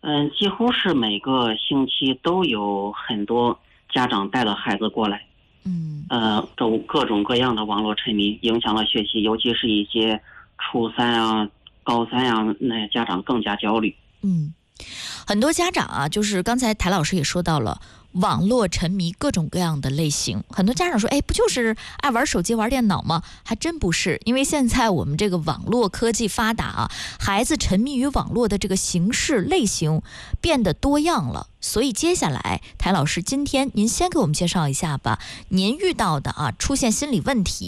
几乎是每个星期都有很多家长带着孩子过来。都各种各样的网络沉迷影响了学习，尤其是一些初三啊、高三啊，那家长更加焦虑。 很多家长啊，就是刚才台老师也说到了网络沉迷各种各样的类型，很多家长说，不就是爱玩手机玩电脑吗？还真不是，因为现在我们这个网络科技发达啊，孩子沉迷于网络的这个形式类型变得多样了。所以接下来台老师今天您先给我们介绍一下吧，您遇到的出现心理问题